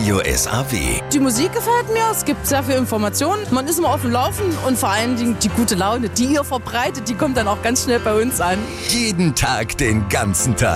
Radio SAW. Die Musik gefällt mir, es gibt sehr viel Informationen, man ist immer auf dem Laufen und vor allen Dingen die gute Laune, die ihr verbreitet, die kommt dann auch ganz schnell bei uns an. Jeden Tag, den ganzen Tag.